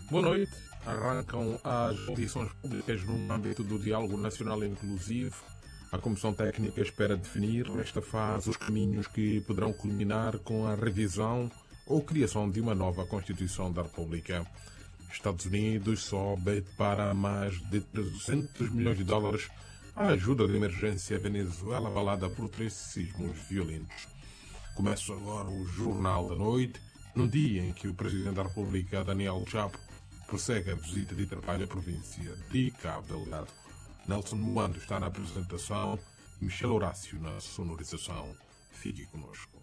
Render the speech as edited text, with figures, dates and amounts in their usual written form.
Boa noite. Arrancam as audições públicas no âmbito do Diálogo Nacional Inclusivo. A Comissão Técnica espera definir, nesta fase, os caminhos que poderão culminar com a revisão ou criação de uma nova Constituição da República. Estados Unidos sobe para mais de 300 milhões de dólares a ajuda de emergência à Venezuela abalada por 3 sismos violentos. Começa agora o Jornal da Noite, no dia em que o Presidente da República, Daniel Chapo, prossegue a visita de trabalho à província de Cabo Delgado. Nelson Moando está na apresentação e Michel Horácio na sonorização. Fique conosco.